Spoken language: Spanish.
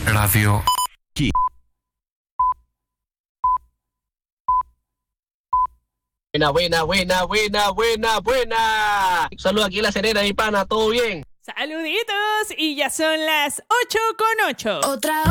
Radio. Buena. Saludos aquí en La Serena, mi pana, ¿todo bien? Saluditos, y ya son las 8:08. Otra